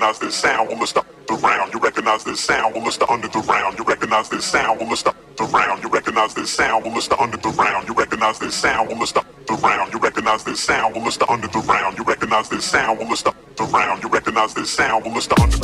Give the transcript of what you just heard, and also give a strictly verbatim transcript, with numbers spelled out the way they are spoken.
recognize this sound. Well, it's the round. You recognize this sound. Well, it's the under the round. You recognize this sound. Well, it's the round. You recognize this sound. Well, it's the under the round. You recognize this sound. Well, it's the round. You recognize this sound. Well, it's the under the round. You recognize this sound. Well, it's the round. You recognize this sound. Well, it's the under